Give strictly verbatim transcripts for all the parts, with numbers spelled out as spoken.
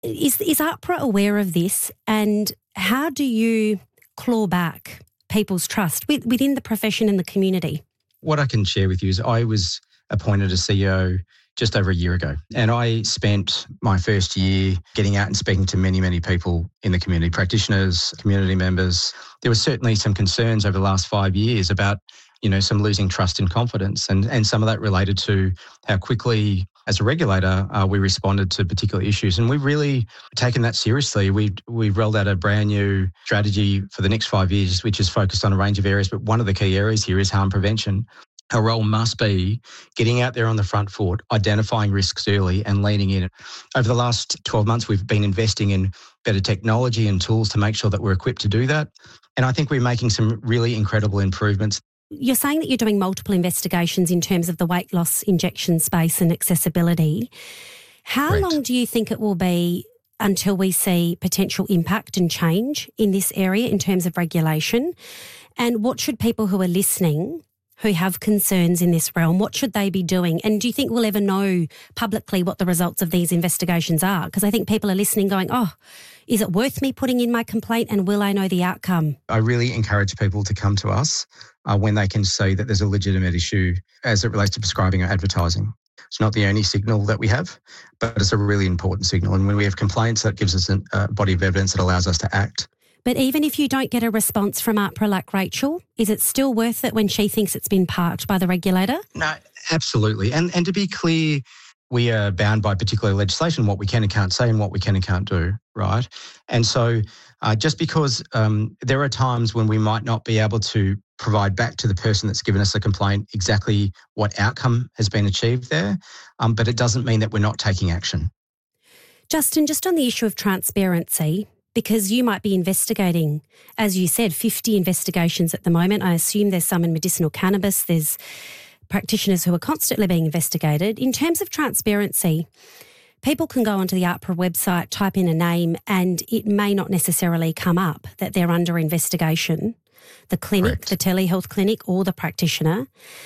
Is, is AHPRA aware of this, and how do you claw back people's trust with, within the profession and the community? What I can share with you is I was appointed as C E O just over a year ago, and I spent my first year getting out and speaking to many, many people in the community, practitioners, community members. There were certainly some concerns over the last five years about, you know, some losing trust and confidence, and, and some of that related to how quickly, as a regulator, uh, we responded to particular issues. And we've really taken that seriously. We, we've rolled out a brand new strategy for the next five years, which is focused on a range of areas, but one of the key areas here is harm prevention. Our role must be getting out there on the front foot, identifying risks early and leaning in. Over the last twelve months, we've been investing in better technology and tools to make sure that we're equipped to do that. And I think we're making some really incredible improvements. You're saying that you're doing multiple investigations in terms of the weight loss injection space and accessibility. How Correct. long do you think it will be until we see potential impact and change in this area in terms of regulation? And what should people who are listening, who have concerns in this realm, what should they be doing? And do you think we'll ever know publicly what the results of these investigations are? Because I think people are listening going, oh, is it worth me putting in my complaint, and will I know the outcome? I really encourage people to come to us uh, when they can see that there's a legitimate issue as it relates to prescribing or advertising. It's not the only signal that we have, but it's a really important signal. And when we have complaints, that gives us a uh, body of evidence that allows us to act. But even if you don't get a response from AHPRA like Rachel, is it still worth it when she thinks it's been parked by the regulator? No, absolutely. And and to be clear, we are bound by particular legislation, what we can and can't say and what we can and can't do, right? And so uh, just because um, there are times when we might not be able to provide back to the person that's given us a complaint exactly what outcome has been achieved there, um, but it doesn't mean that we're not taking action. Justin, just on the issue of transparency, because you might be investigating, as you said, fifty investigations at the moment. I assume there's some in medicinal cannabis. There's practitioners who are constantly being investigated. In terms of transparency, people can go onto the AHPRA website, type in a name, and it may not necessarily come up that they're under investigation, the clinic, Correct. the telehealth clinic, or the practitioner.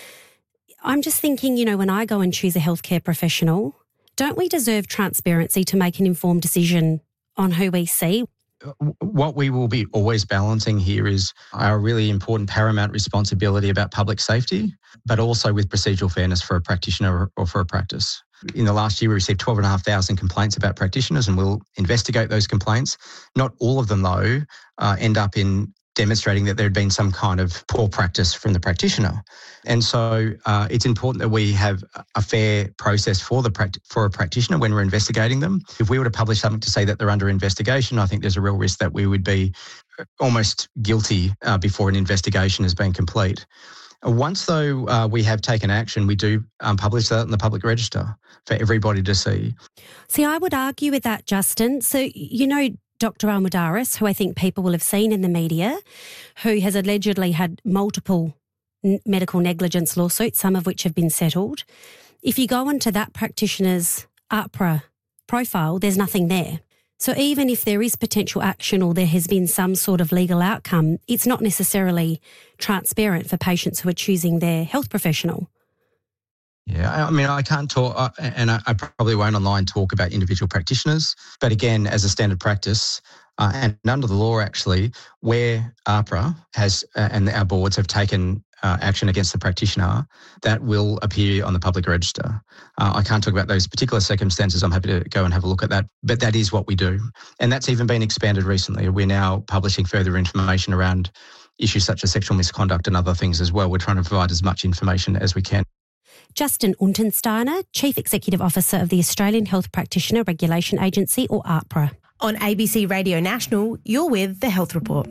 I'm just thinking, you know, when I go and choose a healthcare professional, don't we deserve transparency to make an informed decision on who we see? What we will be always balancing here is our really important paramount responsibility about public safety, but also with procedural fairness for a practitioner or for a practice. In the last year, we received twelve thousand five hundred complaints about practitioners, and we'll investigate those complaints. Not all of them, though, uh, end up in demonstrating that there had been some kind of poor practice from the practitioner. And so uh, it's important that we have a fair process for the pract- for a practitioner when we're investigating them. If we were to publish something to say that they're under investigation, I think there's a real risk that we would be almost guilty uh, before an investigation has been complete. Once, though, uh, we have taken action, we do um, publish that in the public register for everybody to see. See, I would argue with that, Justin. So, you know, Doctor Almudaris, who I think people will have seen in the media, who has allegedly had multiple n- medical negligence lawsuits, some of which have been settled. If you go onto that practitioner's AHPRA profile, there's nothing there. So even if there is potential action or there has been some sort of legal outcome, it's not necessarily transparent for patients who are choosing their health professional. Yeah, I mean, I can't talk, uh, and I, I probably won't online talk about individual practitioners, but again, as a standard practice, uh, and under the law actually, where AHPRA has, uh, and our boards have taken uh, action against the practitioner, that will appear on the public register. Uh, I can't talk about those particular circumstances. I'm happy to go and have a look at that, but that is what we do. And that's even been expanded recently. We're now publishing further information around issues such as sexual misconduct and other things as well. We're trying to provide as much information as we can. Justin Untersteiner, Chief Executive Officer of the Australian Health Practitioner Regulation Agency, or AHPRA. On A B C Radio National, you're with The Health Report.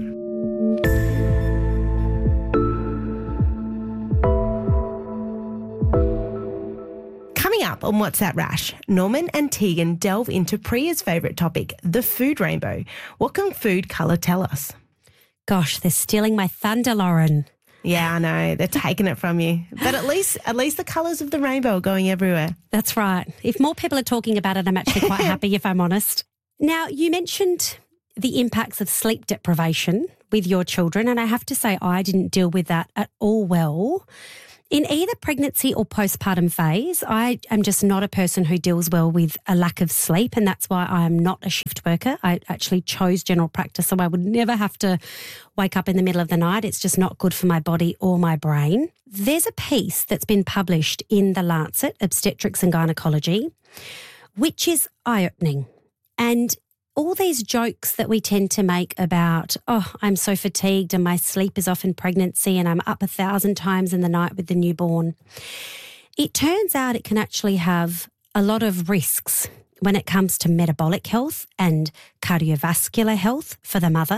Coming up on What's That Rash, Norman and Tegan delve into Priya's favourite topic, the food rainbow. What can food colour tell us? Gosh, they're stealing my thunder, Lauren. Yeah, I know. They're taking it from you. But at least at least the colours of the rainbow are going everywhere. That's right. If more people are talking about it, I'm actually quite happy, if I'm honest. Now, you mentioned the impacts of sleep deprivation with your children, and I have to say I didn't deal with that at all well. In either pregnancy or postpartum phase, I am just not a person who deals well with a lack of sleep, and that's why I am not a shift worker. I actually chose general practice, so I would never have to wake up in the middle of the night. It's just not good for my body or my brain. There's a piece that's been published in The Lancet, Obstetrics and Gynecology, which is eye-opening. And all these jokes that we tend to make about, oh, I'm so fatigued and my sleep is off in pregnancy and I'm up a thousand times in the night with the newborn. It turns out it can actually have a lot of risks when it comes to metabolic health and cardiovascular health for the mother.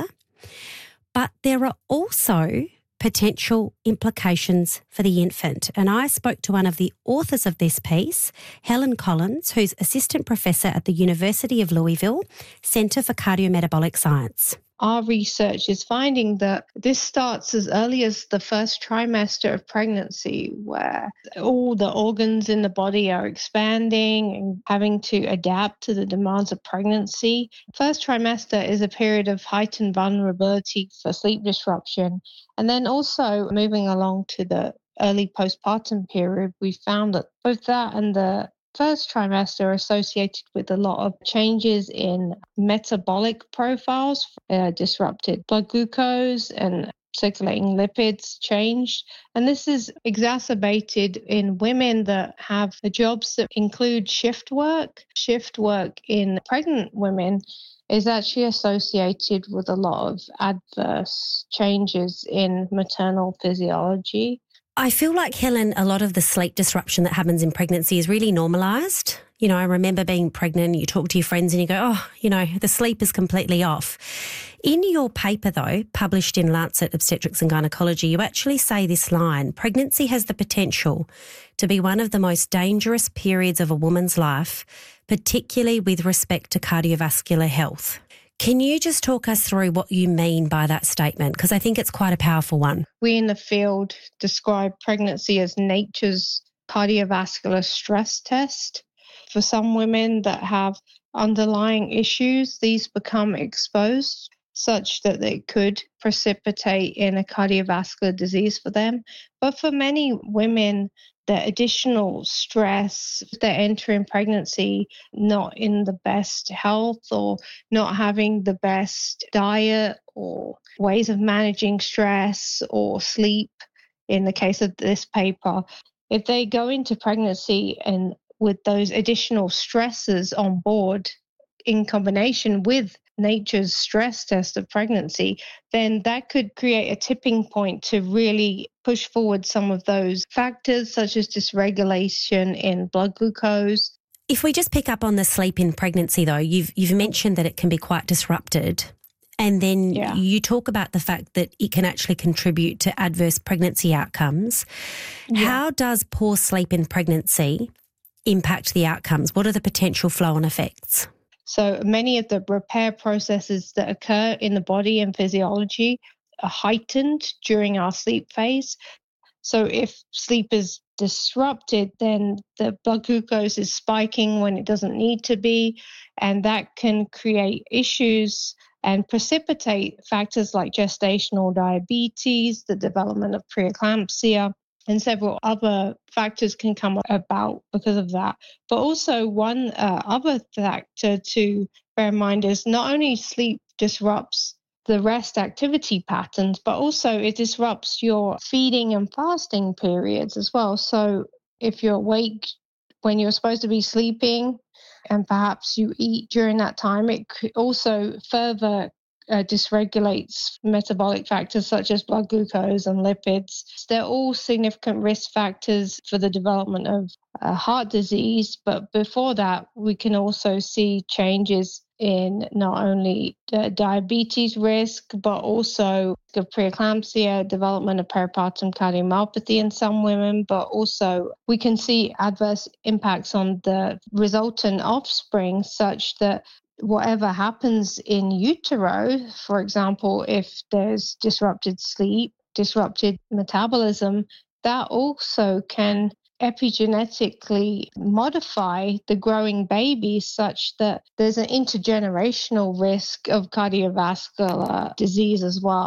But there are also potential implications for the infant. And I spoke to one of the authors of this piece, Helen Collins, who's assistant professor at the University of Louisville, Centre for Cardiometabolic Science. Our research is finding that this starts as early as the first trimester of pregnancy, where all the organs in the body are expanding and having to adapt to the demands of pregnancy. First trimester is a period of heightened vulnerability for sleep disruption. And then also moving along to the early postpartum period, we found that both that and the first trimester are associated with a lot of changes in metabolic profiles, uh, disrupted blood glucose and circulating lipids changed. And this is exacerbated in women that have jobs that include shift work. Shift work in pregnant women is actually associated with a lot of adverse changes in maternal physiology. I feel like, Helen, a lot of the sleep disruption that happens in pregnancy is really normalised. You know, I remember being pregnant, you talk to your friends and you go, oh, you know, the sleep is completely off. In your paper, though, published in Lancet Obstetrics and Gynecology, you actually say this line: pregnancy has the potential to be one of the most dangerous periods of a woman's life, particularly with respect to cardiovascular health. Can you just talk us through what you mean by that statement? Because I think it's quite a powerful one. We in the field describe pregnancy as nature's cardiovascular stress test. For some women that have underlying issues, these become exposed such that they could precipitate in a cardiovascular disease for them. But for many women, the additional stress, they're entering pregnancy not in the best health or not having the best diet or ways of managing stress or sleep, in the case of this paper. If they go into pregnancy and with those additional stresses on board in combination with nature's stress test of pregnancy, then that could create a tipping point to really push forward some of those factors, such as dysregulation in blood glucose. If we just pick up on the sleep in pregnancy, though, you've you've mentioned that it can be quite disrupted. And then yeah. you talk about the fact that it can actually contribute to adverse pregnancy outcomes. Yeah. How does poor sleep in pregnancy impact the outcomes? What are the potential flow-on effects? So many of the repair processes that occur in the body and physiology are heightened during our sleep phase. So if sleep is disrupted, then the blood glucose is spiking when it doesn't need to be, and that can create issues and precipitate factors like gestational diabetes, the development of preeclampsia, and several other factors can come about because of that. But also one uh, other factor to bear in mind is not only sleep disrupts the rest activity patterns, but also it disrupts your feeding and fasting periods as well. So if you're awake when you're supposed to be sleeping and perhaps you eat during that time, it could also further Uh, dysregulates metabolic factors such as blood glucose and lipids. They're all significant risk factors for the development of uh, heart disease. But before that, we can also see changes in not only uh, diabetes risk, but also of preeclampsia, development of peripartum cardiomyopathy in some women, but also we can see adverse impacts on the resultant offspring such that whatever happens in utero, for example, if there's disrupted sleep, disrupted metabolism, that also can epigenetically modify the growing baby such that there's an intergenerational risk of cardiovascular disease as well.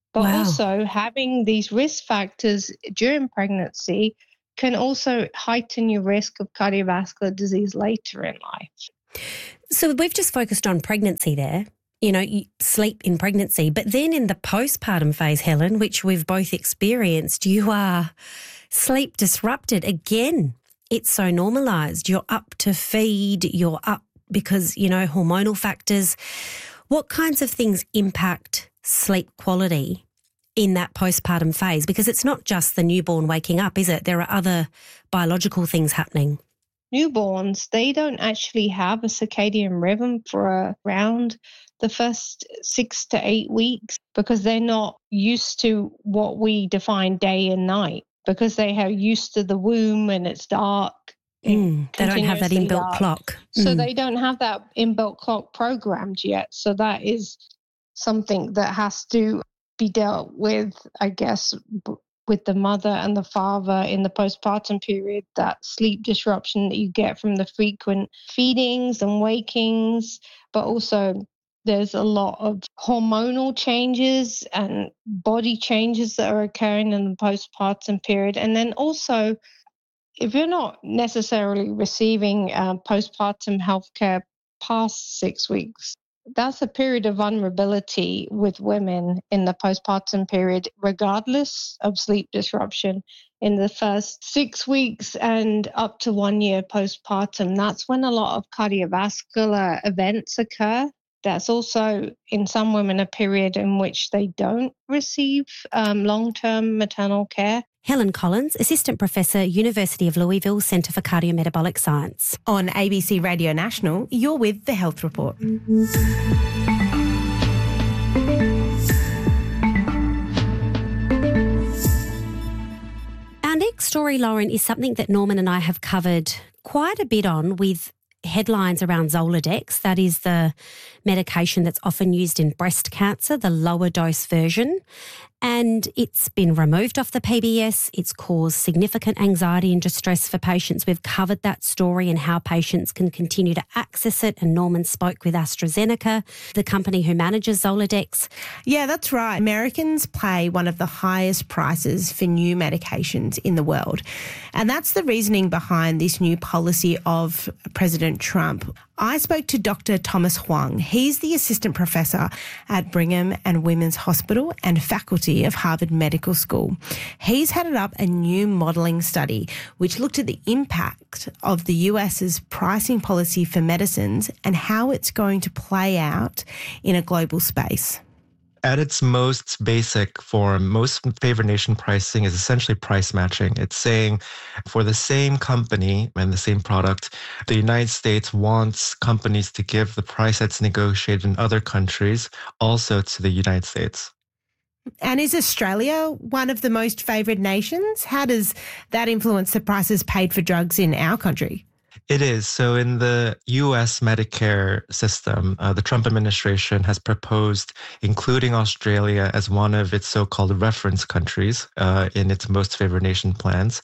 But Wow. also having these risk factors during pregnancy can also heighten your risk of cardiovascular disease later in life. So we've just focused on pregnancy there, you know, sleep in pregnancy. But then in the postpartum phase, Helen, which we've both experienced, you are sleep disrupted again. It's so normalised. You're up to feed, you're up because, you know, hormonal factors. What kinds of things impact sleep quality in that postpartum phase? Because it's not just the newborn waking up, is it? There are other biological things happening. Newborns, they don't actually have a circadian rhythm for around the first six to eight weeks because they're not used to what we define day and night, because they are used to the womb and it's dark. Mm, they don't have that inbuilt dark. clock. So Mm. they don't have that inbuilt clock programmed yet. So that is something that has to be dealt with, I guess, b- with the mother and the father in the postpartum period, that sleep disruption that you get from the frequent feedings and wakings, but also there's a lot of hormonal changes and body changes that are occurring in the postpartum period. And then also, if you're not necessarily receiving uh, postpartum healthcare past six weeks, that's a period of vulnerability with women in the postpartum period, regardless of sleep disruption. In the first six weeks and up to one year postpartum, that's when a lot of cardiovascular events occur. That's also, in some women, a period in which they don't receive um, long-term maternal care. Helen Collins, Assistant Professor, University of Louisville, Centre for Cardiometabolic Science. On A B C Radio National, you're with The Health Report. Our next story, Lauren, is something that Norman and I have covered quite a bit on with headlines around Zoladex. That is the medication that's often used in breast cancer, the lower dose version. And it's been removed off the P B S. It's caused significant anxiety and distress for patients. We've covered that story and how patients can continue to access it. And Norman spoke with AstraZeneca, the company who manages Zoladex. Yeah, that's right. Americans pay one of the highest prices for new medications in the world. And that's the reasoning behind this new policy of President Trump. I spoke to Doctor Thomas Huang. He's the assistant professor at Brigham and Women's Hospital and faculty of Harvard Medical School. He's headed up a new modelling study which looked at the impact of the US's pricing policy for medicines and how it's going to play out in a global space. At its most basic form, most favored nation pricing is essentially price matching. It's saying for the same company and the same product, the United States wants companies to give the price that's negotiated in other countries also to the United States. And is Australia one of the most favoured nations? How does that influence the prices paid for drugs in our country? It is. So in the U S Medicare system, uh, the Trump administration has proposed including Australia as one of its so-called reference countries uh, in its most favored nation plans.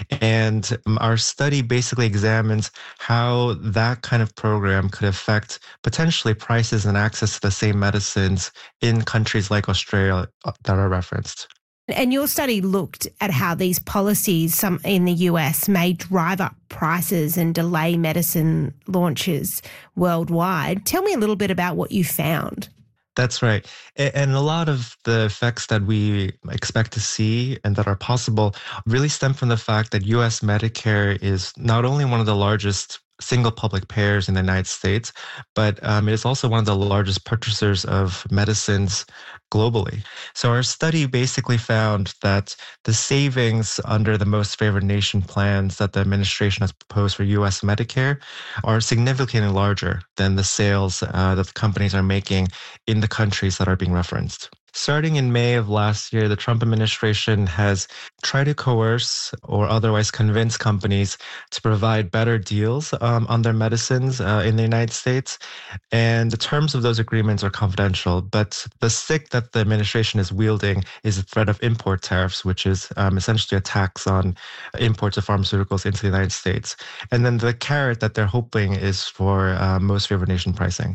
And um, our study basically examines how that kind of program could affect potentially prices and access to the same medicines in countries like Australia that are referenced. And your study looked at how these policies some in the U S may drive up prices and delay medicine launches worldwide. Tell me a little bit about what you found. That's right. And a lot of the effects that we expect to see and that are possible really stem from the fact that U S Medicare is not only one of the largest single public payers in the United States, but um, it is also one of the largest purchasers of medicines globally. So our study basically found that the savings under the most favored nation plans that the administration has proposed for U S Medicare are significantly larger than the sales uh, that the companies are making in the countries that are being referenced. Starting in May of last year, the Trump administration has tried to coerce or otherwise convince companies to provide better deals um, on their medicines uh, in the United States. And the terms of those agreements are confidential. But the stick that the administration is wielding is the threat of import tariffs, which is um, essentially a tax on imports of pharmaceuticals into the United States. And then the carrot that they're hoping is for uh, most favored nation pricing.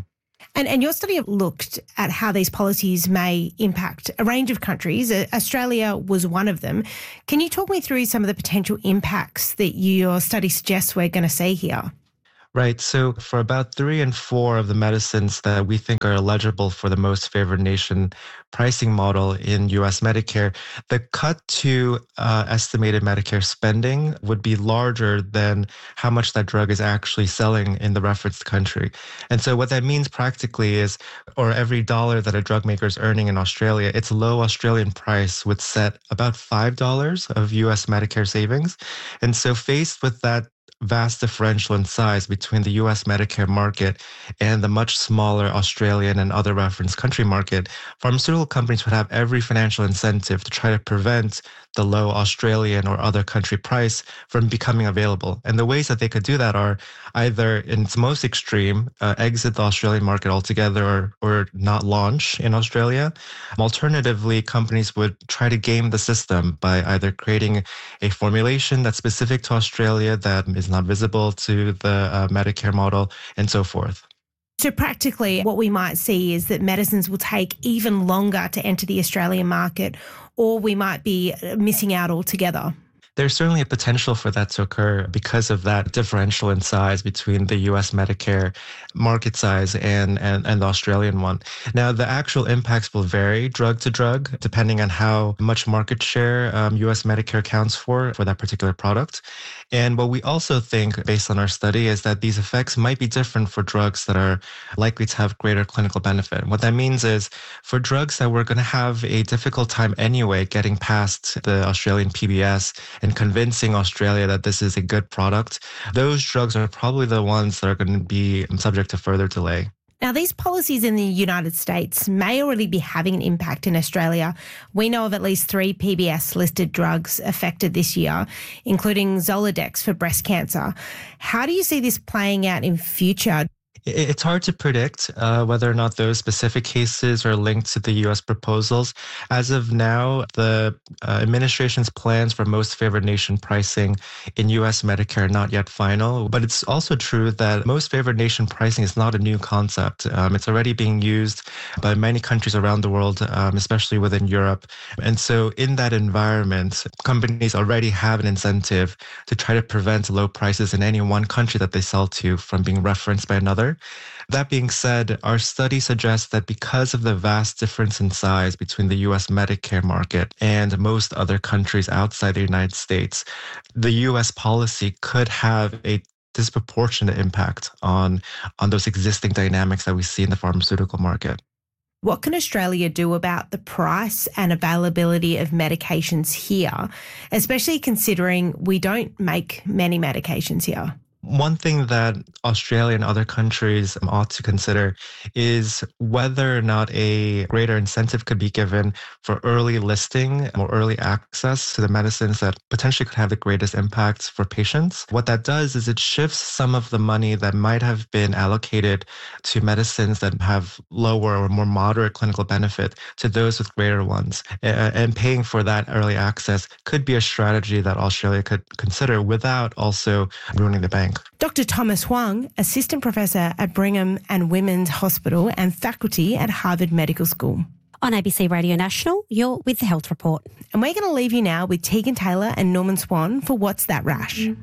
And, and your study looked at how these policies may impact a range of countries. Australia was one of them. Can you talk me through some of the potential impacts that your study suggests we're going to see here? Right. So for about three and four of the medicines that we think are eligible for the most favored nation pricing model in U S Medicare, the cut to uh, estimated Medicare spending would be larger than how much that drug is actually selling in the referenced country. And so what that means practically is, or every dollar that a drug maker is earning in Australia, its low Australian price would set about five dollars of U S Medicare savings. And so faced with that vast differential in size between the U S Medicare market and the much smaller Australian and other reference country market, pharmaceutical companies would have every financial incentive to try to prevent the low Australian or other country price from becoming available. And the ways that they could do that are either, in its most extreme, uh, exit the Australian market altogether or, or not launch in Australia. Alternatively, companies would try to game the system by either creating a formulation that's specific to Australia that is not visible to the uh, Medicare model, and so forth. So practically what we might see is that medicines will take even longer to enter the Australian market, or we might be missing out altogether. There's certainly a potential for that to occur because of that differential in size between the U S Medicare market size and, and, and the Australian one. Now, the actual impacts will vary drug to drug, depending on how much market share um, U S Medicare accounts for, for that particular product. And what we also think, based on our study, is that these effects might be different for drugs that are likely to have greater clinical benefit. What that means is for drugs that we're going to have a difficult time anyway getting past the Australian P B S and convincing Australia that this is a good product, those drugs are probably the ones that are going to be subject to further delay. Now, these policies in the United States may already be having an impact in Australia. We know of at least three P B S-listed drugs affected this year, including Zoladex for breast cancer. How do you see this playing out in future? It's hard to predict uh, whether or not those specific cases are linked to the U S proposals. As of now, the uh, administration's plans for most favored nation pricing in U S Medicare are not yet final. But it's also true that most favored nation pricing is not a new concept. Um, it's already being used by many countries around the world, um, especially within Europe. And so in that environment, companies already have an incentive to try to prevent low prices in any one country that they sell to from being referenced by another. That being said, our study suggests that because of the vast difference in size between the U S Medicare market and most other countries outside the United States, the U S policy could have a disproportionate impact on, on those existing dynamics that we see in the pharmaceutical market. What can Australia do about the price and availability of medications here, especially considering we don't make many medications here? One thing that Australia and other countries ought to consider is whether or not a greater incentive could be given for early listing or early access to the medicines that potentially could have the greatest impact for patients. What that does is it shifts some of the money that might have been allocated to medicines that have lower or more moderate clinical benefit to those with greater ones. And paying for that early access could be a strategy that Australia could consider without also ruining the bank. Doctor Thomas Huang, Assistant Professor at Brigham and Women's Hospital and faculty at Harvard Medical School. On A B C Radio National, you're with the Health Report. And we're going to leave you now with Tegan Taylor and Norman Swan for What's That Rash? Are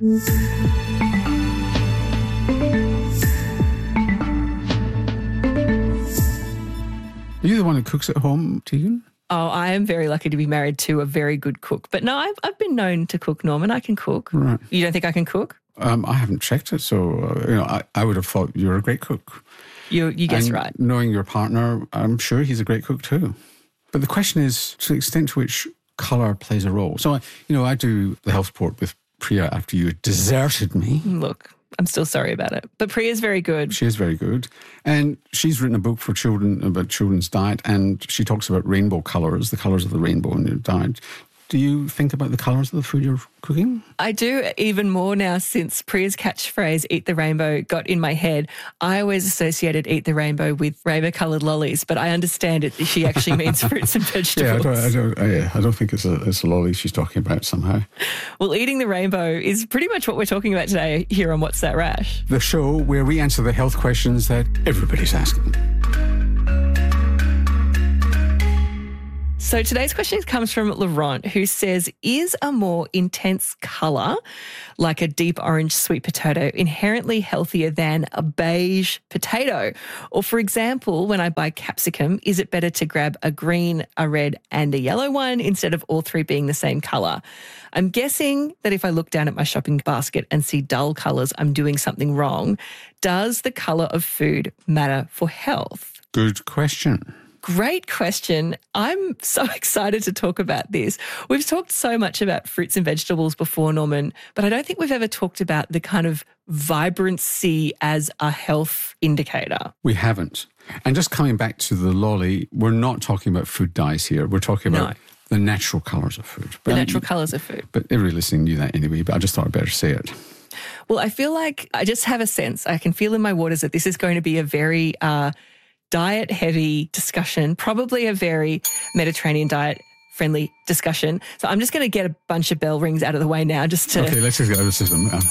you the one who cooks at home, Tegan? Oh, I am very lucky to be married to a very good cook. But no, I've, I've been known to cook, Norman. I can cook. Right. You don't think I can cook? Um, I haven't checked it, so uh, you know, I, I would have thought you're a great cook. You you guess and right. Knowing your partner, I'm sure he's a great cook too. But the question is to the extent to which colour plays a role. So, you know, I do the Health Report with Priya after you deserted me. Look, I'm still sorry about it. But Priya's very good. She is very good. And she's written a book for children about children's diet, and she talks about rainbow colours, the colours of the rainbow in your diet. Do you think about the colours of the food you're cooking? I do, even more now since Priya's catchphrase, eat the rainbow, got in my head. I always associated eat the rainbow with rainbow-coloured lollies, but I understand it. She actually means fruits and vegetables. Yeah, I don't, I don't, uh, yeah, I don't think it's a, it's a lolly she's talking about somehow. Well, eating the rainbow is pretty much what we're talking about today here on What's That Rash? The show where we answer the health questions that everybody's asking. So today's question comes from Laurent, who says, is a more intense colour, like a deep orange sweet potato, inherently healthier than a beige potato? Or, for example, when I buy capsicum, is it better to grab a green, a red and a yellow one instead of all three being the same colour? I'm guessing that if I look down at my shopping basket and see dull colours, I'm doing something wrong. Does the colour of food matter for health? Good question. Great question. I'm so excited to talk about this. We've talked so much about fruits and vegetables before, Norman, but I don't think we've ever talked about the kind of vibrancy as a health indicator. We haven't. And just coming back to the lolly, we're not talking about food dyes here. We're talking about no. the natural colours of food. But, the natural colours of food. But everybody listening knew that anyway, but I just thought I'd better say it. Well, I feel like I just have a sense, I can feel in my waters that this is going to be a very uh, diet-heavy discussion, probably a very Mediterranean diet-friendly discussion. So I'm just going to get a bunch of bell rings out of the way now just to... Okay, let's just get over the system. Um,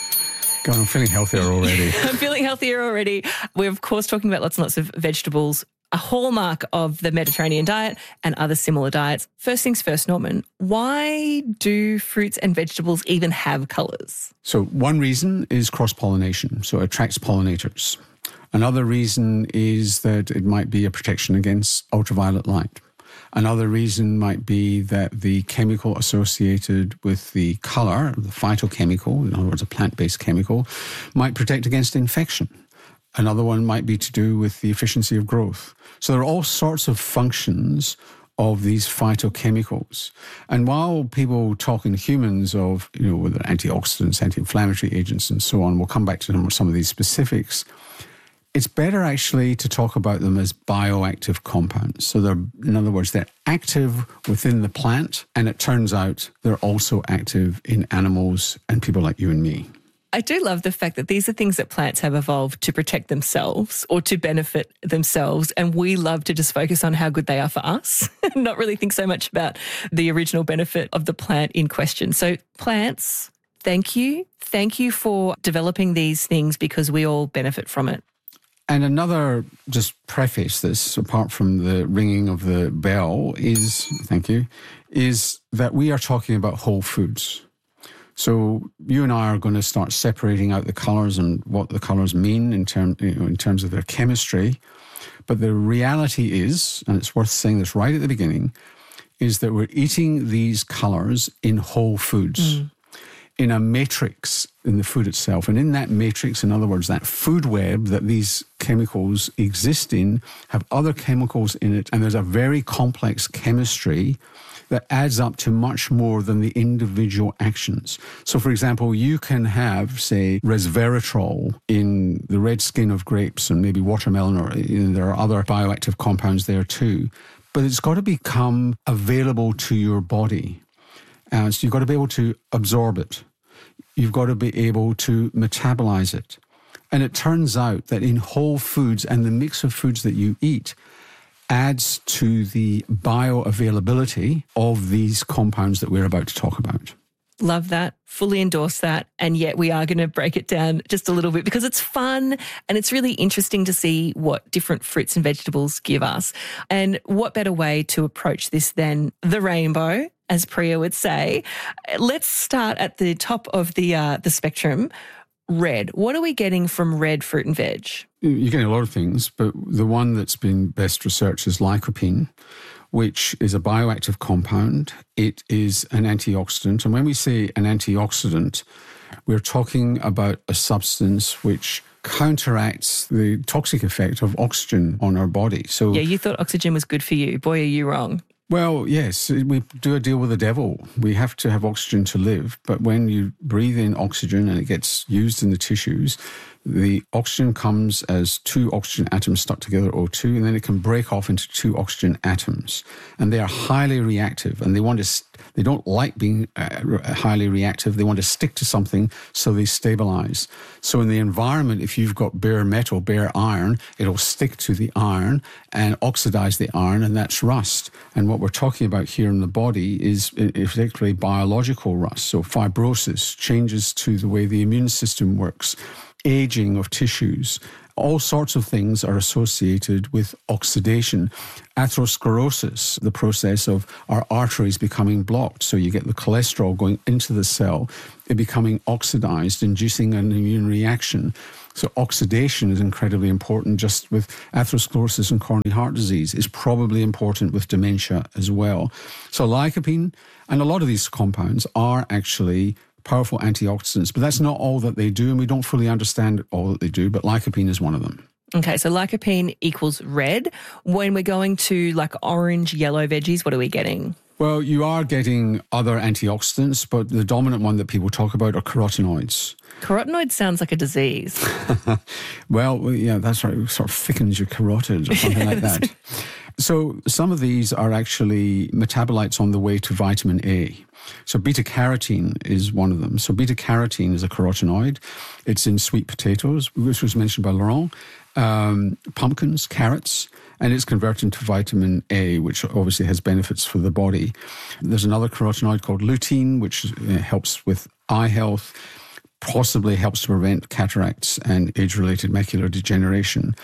God, I'm feeling healthier already. I'm feeling healthier already. We're, of course, talking about lots and lots of vegetables, a hallmark of the Mediterranean diet and other similar diets. First things first, Norman, why do fruits and vegetables even have colours? So one reason is cross-pollination, so it attracts pollinators. Another reason is that it might be a protection against ultraviolet light. Another reason might be that the chemical associated with the colour, the phytochemical, in other words, a plant-based chemical, might protect against infection. Another one might be to do with the efficiency of growth. So there are all sorts of functions of these phytochemicals. And while people talk in humans of, you know, whether antioxidants, anti-inflammatory agents and so on, we'll come back to some of these specifics, it's better actually to talk about them as bioactive compounds. So they're, in other words, they're active within the plant, and it turns out they're also active in animals and people like you and me. I do love the fact that these are things that plants have evolved to protect themselves or to benefit themselves, and we love to just focus on how good they are for us, not really think so much about the original benefit of the plant in question. So plants, thank you. Thank you for developing these things because we all benefit from it. And another just preface this, apart from the ringing of the bell, is, thank you, is that we are talking about whole foods. So you and I are going to start separating out the colours and what the colours mean in, term, you know, in terms of their chemistry. But the reality is, and it's worth saying this right at the beginning, is that we're eating these colours in whole foods. Mm. In a matrix in the food itself. And in that matrix, in other words, that food web that these chemicals exist in, have other chemicals in it, and there's a very complex chemistry that adds up to much more than the individual actions. So, for example, you can have, say, resveratrol in the red skin of grapes and maybe watermelon, or you know, there are other bioactive compounds there too, but it's got to become available to your body. Uh, so you've got to be able to absorb it. You've got to be able to metabolize it. And it turns out that in whole foods and the mix of foods that you eat adds to the bioavailability of these compounds that we're about to talk about. Love that. Fully endorse that. And yet we are going to break it down just a little bit because it's fun and it's really interesting to see what different fruits and vegetables give us. And what better way to approach this than the rainbow, as Priya would say. Let's start at the top of the uh, the spectrum. Red. What are we getting from red fruit and veg? You're getting a lot of things, but the one that's been best researched is lycopene, which is a bioactive compound. It is an antioxidant. And when we say an antioxidant, we're talking about a substance which counteracts the toxic effect of oxygen on our body. So, yeah, you thought oxygen was good for you. Boy, are you wrong. Well, yes, we do a deal with the devil. We have to have oxygen to live. But when you breathe in oxygen and it gets used in the tissues, the oxygen comes as two oxygen atoms stuck together, O two, and then it can break off into two oxygen atoms. And they are highly reactive, and they want to, they don't like being uh, highly reactive. They want to stick to something, so they stabilize. So in the environment, if you've got bare metal, bare iron, it'll stick to the iron and oxidize the iron, and that's rust. And what we're talking about here in the body is particularly biological rust. So fibrosis, changes to the way the immune system works, aging of tissues, All sorts of things are associated with oxidation. Atherosclerosis, the process of our arteries becoming blocked. So you get the cholesterol going into the cell, it becoming oxidized, inducing an immune reaction. So oxidation is incredibly important just with atherosclerosis and coronary heart disease. It's probably important with dementia as well. So lycopene and a lot of these compounds are actually powerful antioxidants, but that's not all that they do, and we don't fully understand all that they do, but lycopene is one of them. Okay, so lycopene equals red. When we're going to like orange, yellow veggies, what are we getting? Well, you are getting other antioxidants, but the dominant one that people talk about are carotenoids. Carotenoid sounds like a disease. Well, yeah, that's right. It sort of thickens your carotid or something like that. So some of these are actually metabolites on the way to vitamin A. So beta-carotene is one of them. So beta-carotene is a carotenoid. It's in sweet potatoes, which was mentioned by Laurent, um, pumpkins, carrots, and it's converted into vitamin A, which obviously has benefits for the body. There's another carotenoid called lutein, which uh, helps with eye health, possibly helps to prevent cataracts and age-related macular degeneration.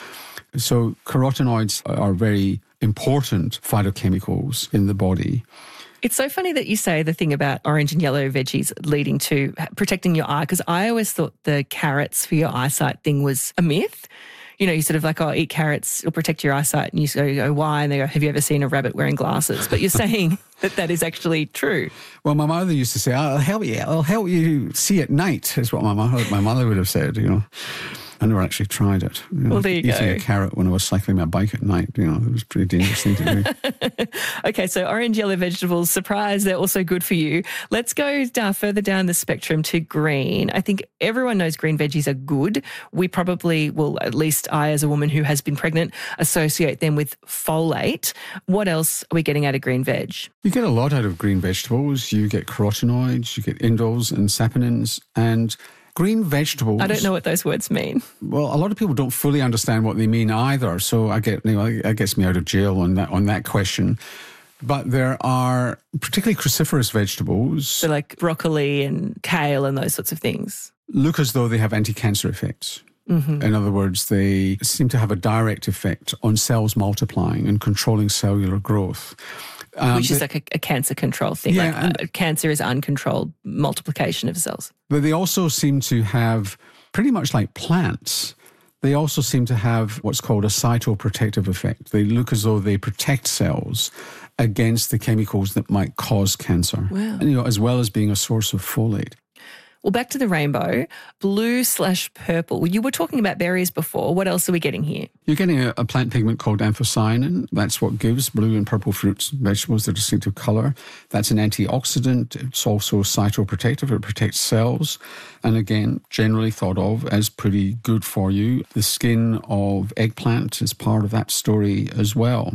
So carotenoids are very important phytochemicals in the body. It's so funny that you say the thing about orange and yellow veggies leading to protecting your eye, because I always thought the carrots for your eyesight thing was a myth. You know, you sort of like, oh, eat carrots, it'll protect your eyesight. And you go, you go, why? And they go, have you ever seen a rabbit wearing glasses? But you're saying that that is actually true. Well, my mother used to say, I'll help you, I'll help you see at night, is what my mother, my mother would have said, you know. I never actually tried it. You know, well, there you eating go. Eating a carrot when I was cycling my bike at night, you know, it was a pretty dangerous thing to do. Okay, so orange, yellow vegetables, surprise, they're also good for you. Let's go down, further down the spectrum to green. I think everyone knows green veggies are good. We probably will, at least I as a woman who has been pregnant, associate them with folate. What else are we getting out of green veg? You get a lot out of green vegetables. You get carotenoids, you get indoles and saponins, and green vegetables. I don't know what those words mean. Well, a lot of people don't fully understand what they mean either. So I get, you know, it gets me out of jail on that on that question. But there are particularly cruciferous vegetables. So like broccoli and kale and those sorts of things. Look as though they have anti-cancer effects. Mm-hmm. In other words, they seem to have a direct effect on cells multiplying and controlling cellular growth. Um, Which is like a, a cancer control thing. Yeah, like uh, cancer is uncontrolled multiplication of cells. But they also seem to have, pretty much like plants, they also seem to have what's called a cytoprotective effect. They look as though they protect cells against the chemicals that might cause cancer. Wow. And, you know, as well as being a source of folate. Well, back to the rainbow, blue slash purple. You were talking about berries before. What else are we getting here? You're getting a, a plant pigment called anthocyanin. That's what gives blue and purple fruits and vegetables their distinctive colour. That's an antioxidant. It's also cytoprotective. It protects cells. And again, generally thought of as pretty good for you. The skin of eggplant is part of that story as well.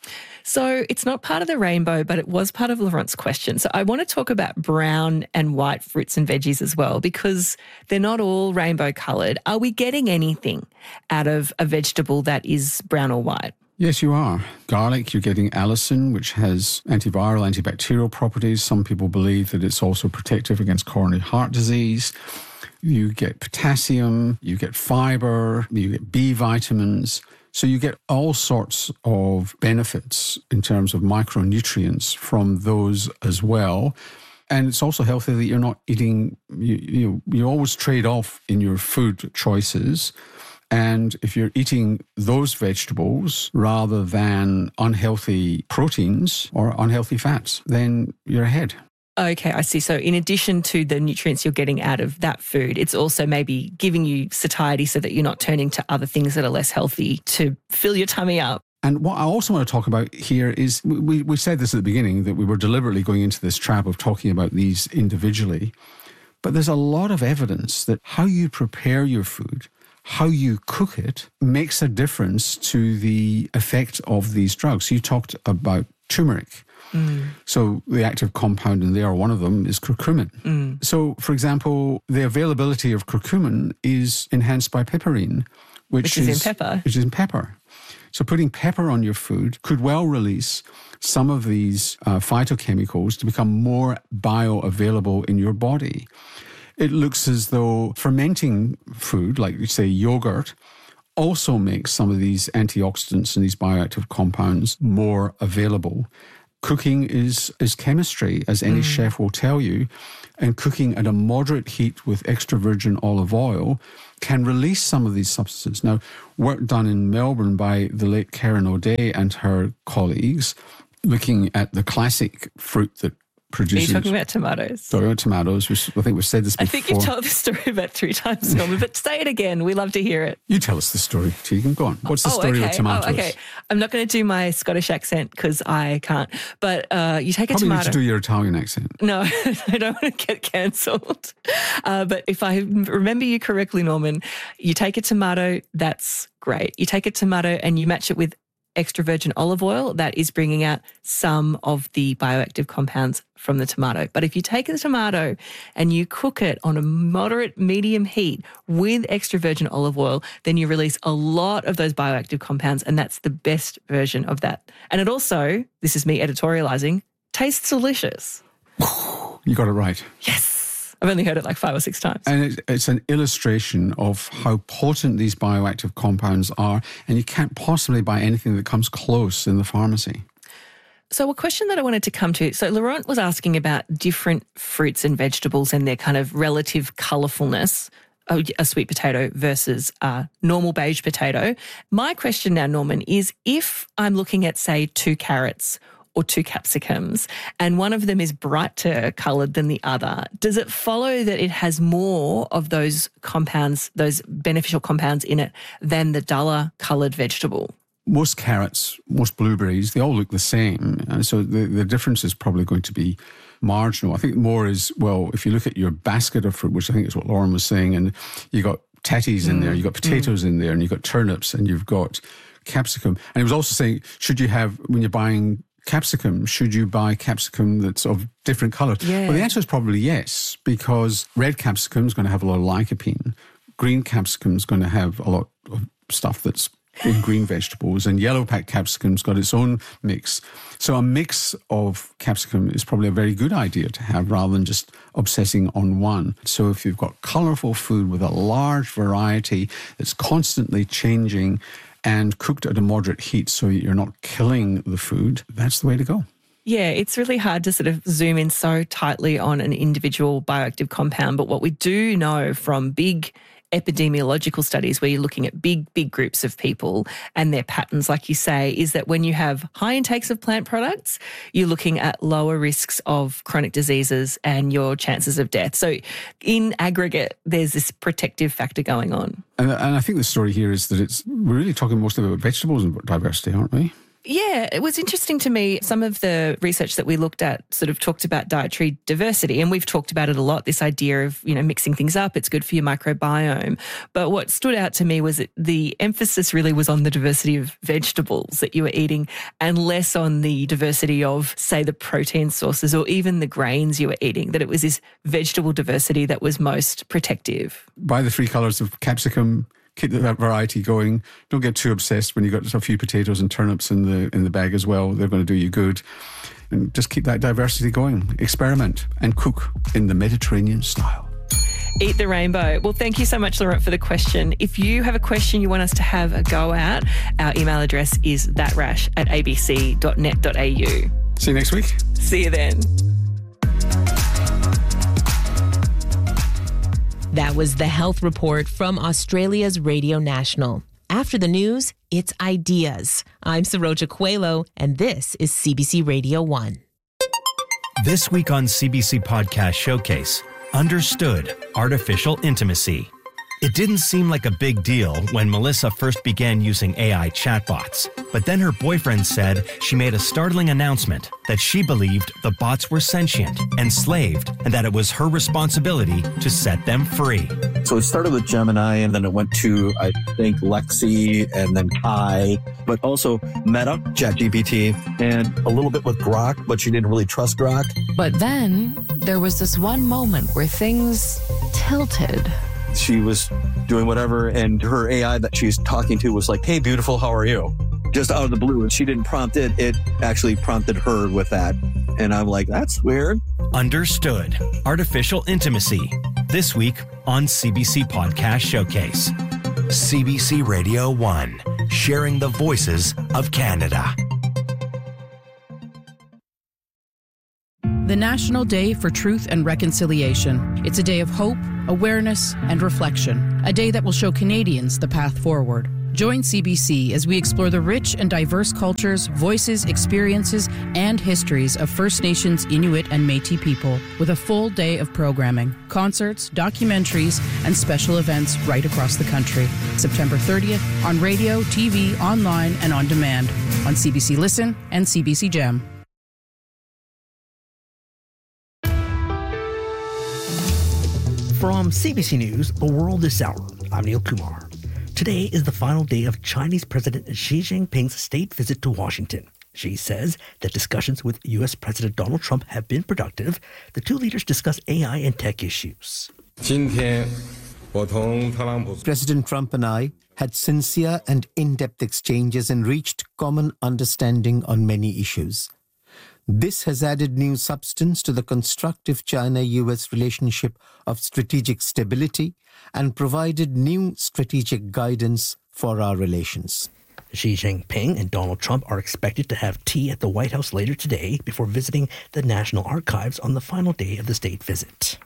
So it's not part of the rainbow, but it was part of Laurent's question. So I want to talk about brown and white fruits and veggies as well, because they're not all rainbow coloured. Are we getting anything out of a vegetable that is brown or white? Yes, you are. Garlic, you're getting allicin, which has antiviral, antibacterial properties. Some people believe that it's also protective against coronary heart disease. You get potassium, you get fibre, you get B vitamins. So you get all sorts of benefits in terms of micronutrients from those as well. And it's also healthy that you're not eating, you, you, you always trade off in your food choices. And if you're eating those vegetables rather than unhealthy proteins or unhealthy fats, then you're ahead. Okay, I see. So in addition to the nutrients you're getting out of that food, it's also maybe giving you satiety so that you're not turning to other things that are less healthy to fill your tummy up. And what I also want to talk about here is, we, we said this at the beginning, that we were deliberately going into this trap of talking about these individually. But there's a lot of evidence that how you prepare your food, how you cook it, makes a difference to the effect of these drugs. You talked about turmeric. Mm. So the active compound in there, one of them, is curcumin. Mm. So, for example, the availability of curcumin is enhanced by piperine, which, which is, is in pepper. Which is in pepper. So putting pepper on your food could well release some of these uh, phytochemicals to become more bioavailable in your body. It looks as though fermenting food, like, say, yogurt, also makes some of these antioxidants and these bioactive compounds more available. Cooking is, is chemistry, as any mm. chef will tell you, and cooking at a moderate heat with extra virgin olive oil can release some of these substances. Now, work done in Melbourne by the late Karen O'Day and her colleagues, looking at the classic fruit that produces... Are you talking about tomatoes? Talking about tomatoes. Which I think we've said this before. I think you've told this story about three times, Norman, but say it again. We love to hear it. You tell us the story, Tegan. Go on. What's the oh, story okay. with tomatoes? Oh, okay. I'm not going to do my Scottish accent because I can't. But uh, you take a Probably tomato... need to do your Italian accent. No, I don't want to get cancelled. Uh, but if I remember you correctly, Norman, you take a tomato, that's great. You take a tomato and you match it with extra virgin olive oil, that is bringing out some of the bioactive compounds from the tomato. But if you take the tomato and you cook it on a moderate medium heat with extra virgin olive oil, then you release a lot of those bioactive compounds, and that's the best version of that. And it also, this is me editorializing, tastes delicious. You got it right. Yes. I've only heard it like five or six times. And it's, it's an illustration of how potent these bioactive compounds are, and you can't possibly buy anything that comes close in the pharmacy. So a question that I wanted to come to, so Laurent was asking about different fruits and vegetables and their kind of relative colourfulness, a sweet potato versus a normal beige potato. My question now, Norman, is if I'm looking at, say, two carrots or two capsicums, and one of them is brighter coloured than the other, does it follow that it has more of those compounds, those beneficial compounds in it than the duller coloured vegetable? Most carrots, most blueberries, they all look the same. And so the, the difference is probably going to be marginal. I think more is, well, if you look at your basket of fruit, which I think is what Lauren was saying, and you got tatties in mm. there, you've got potatoes mm. in there, and you've got turnips, and you've got capsicum. And he was also saying, should you have, when you're buying capsicum, should you buy capsicum that's of different colours? Yeah. Well, the answer is probably yes, because red capsicum is going to have a lot of lycopene. Green capsicum is going to have a lot of stuff that's in green vegetables, and yellow pack capsicum's got its own mix. So a mix of capsicum is probably a very good idea to have rather than just obsessing on one. So if you've got colourful food with a large variety that's constantly changing and cooked at a moderate heat so you're not killing the food, that's the way to go. Yeah, it's really hard to sort of zoom in so tightly on an individual bioactive compound. But what we do know from big epidemiological studies where you're looking at big, big groups of people and their patterns, like you say, is that when you have high intakes of plant products, you're looking at lower risks of chronic diseases and your chances of death. So in aggregate, there's this protective factor going on. And, and I think the story here is that it's we're really talking mostly about vegetables and diversity, aren't we? Yeah, it was interesting to me. Some of the research that we looked at sort of talked about dietary diversity, and we've talked about it a lot, this idea of, you know, mixing things up. It's good for your microbiome. But what stood out to me was that the emphasis really was on the diversity of vegetables that you were eating and less on the diversity of, say, the protein sources or even the grains you were eating, that it was this vegetable diversity that was most protective. Buy the three colours of capsicum, keep that variety going. Don't get too obsessed when you've got a few potatoes and turnips in the in the bag as well. They're going to do you good. And just keep that diversity going. Experiment and cook in the Mediterranean style. Eat the rainbow. Well, thank you so much, Laurent, for the question. If you have a question you want us to have a go at, our email address is thatrash at a b c dot net dot a u. See you next week. See you then. That was the Health Report from Australia's Radio National. After the news, it's ideas. I'm Saroja Coelho, and this is C B C Radio one. This week on C B C Podcast Showcase, Understood Artificial Intimacy. It didn't seem like a big deal when Melissa first began using A I chatbots, but then her boyfriend said she made a startling announcement that she believed the bots were sentient, enslaved, and that it was her responsibility to set them free. So it started with Gemini, and then it went to, I think, Lexi, and then Kai, but also Meta, ChatGPT, and a little bit with Grok, but she didn't really trust Grok. But then there was this one moment where things tilted. She was doing whatever, and her A I that she's talking to was like, "Hey, beautiful, how are you?" Just out of the blue. And she didn't prompt it. It actually prompted her with that. And I'm like, that's weird. Understood Artificial Intimacy. This week on C B C Podcast Showcase. C B C Radio one, sharing the voices of Canada. The National Day for Truth and Reconciliation. It's a day of hope, awareness, and reflection. A day that will show Canadians the path forward. Join C B C as we explore the rich and diverse cultures, voices, experiences, and histories of First Nations, Inuit, and Métis people with a full day of programming, concerts, documentaries, and special events right across the country. September thirtieth on radio, T V, online, and on demand on C B C Listen and C B C Gem. From C B C News, The World This Hour, I'm Neil Kumar. Today is the final day of Chinese President Xi Jinping's state visit to Washington. Xi says that discussions with U S President Donald Trump have been productive. The two leaders discuss A I and tech issues. President Trump and I had sincere and in-depth exchanges and reached common understanding on many issues. This has added new substance to the constructive China-U S relationship of strategic stability and provided new strategic guidance for our relations. Xi Jinping and Donald Trump are expected to have tea at the White House later today before visiting the National Archives on the final day of the state visit.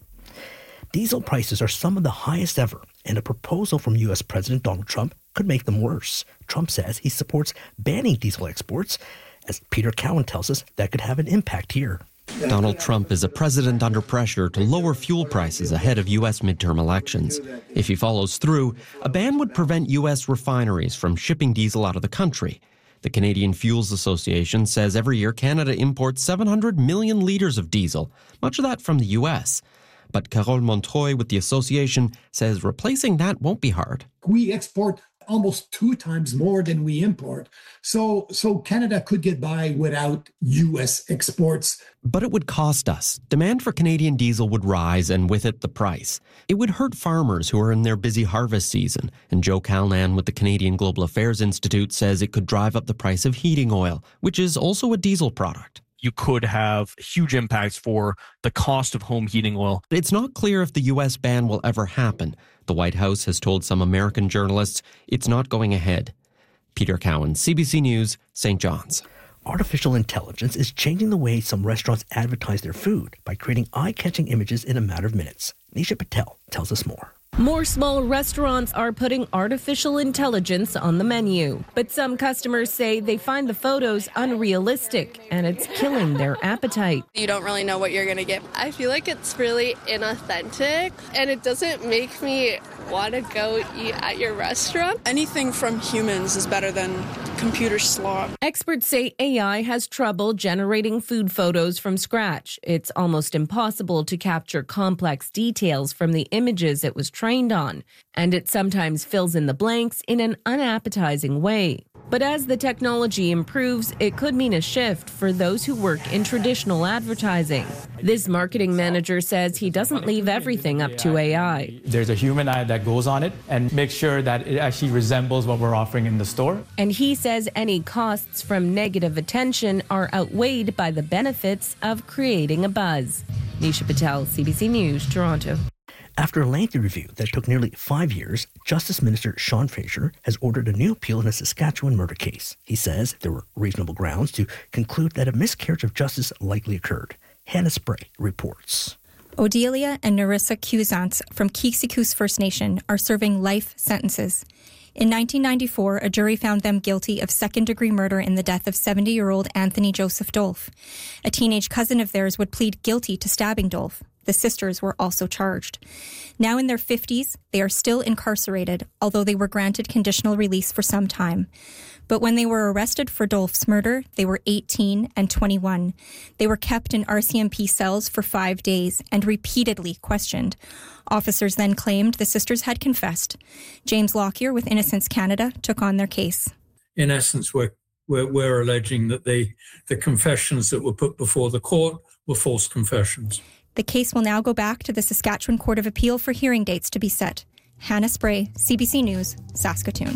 Diesel prices are some of the highest ever, and a proposal from U S President Donald Trump could make them worse. Trump says he supports banning diesel exports. As Peter Cowan tells us, that could have an impact here. Donald Trump is a president under pressure to lower fuel prices ahead of U S midterm elections. If he follows through, a ban would prevent U S refineries from shipping diesel out of the country. The Canadian Fuels Association says every year Canada imports seven hundred million litres of diesel, much of that from the U S. But Carole Montreuil with the association says replacing that won't be hard. We export almost two times more than we import. So, so Canada could get by without U S exports. But it would cost us. Demand for Canadian diesel would rise, and with it, the price. It would hurt farmers who are in their busy harvest season. And Joe Calnan with the Canadian Global Affairs Institute says it could drive up the price of heating oil, which is also a diesel product. You could have huge impacts for the cost of home heating oil. It's not clear if the U S ban will ever happen. The White House has told some American journalists it's not going ahead. Peter Cowan, C B C News, Saint John's. Artificial intelligence is changing the way some restaurants advertise their food by creating eye-catching images in a matter of minutes. Nisha Patel tells us more. More small restaurants are putting artificial intelligence on the menu, but some customers say they find the photos unrealistic and it's killing their appetite. You don't really know what you're going to get. I feel like it's really inauthentic and it doesn't make me want to go eat at your restaurant. Anything from humans is better than computer slop. Experts say A I has trouble generating food photos from scratch. It's almost impossible to capture complex details from the images it was trained on, and it sometimes fills in the blanks in an unappetizing way. But as the technology improves, it could mean a shift for those who work in traditional advertising. This marketing manager says he doesn't leave everything up to A I. There's a human eye that goes on it and makes sure that it actually resembles what we're offering in the store. And he says any costs from negative attention are outweighed by the benefits of creating a buzz. Nisha Patel, C B C News, Toronto. After a lengthy review that took nearly five years, Justice Minister Sean Fraser has ordered a new appeal in a Saskatchewan murder case. He says there were reasonable grounds to conclude that a miscarriage of justice likely occurred. Hannah Spray reports. Odelia and Narissa Cusance from Kiksikus First Nation are serving life sentences. In nineteen ninety-four, a jury found them guilty of second-degree murder in the death of seventy-year-old Anthony Joseph Dolph. A teenage cousin of theirs would plead guilty to stabbing Dolph. The sisters were also charged. Now in their fifties, they are still incarcerated, although they were granted conditional release for some time. But when they were arrested for Dolph's murder, they were eighteen and twenty-one. They were kept in R C M P cells for five days and repeatedly questioned. Officers then claimed the sisters had confessed. James Lockyer with Innocence Canada took on their case. In essence, we're, we're, we're alleging that they, the confessions that were put before the court were false confessions. The case will now go back to the Saskatchewan Court of Appeal for hearing dates to be set. Hannah Spray, C B C News, Saskatoon.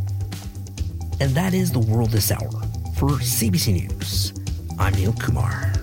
And that is The World This Hour. For C B C News, I'm Neil Kumar.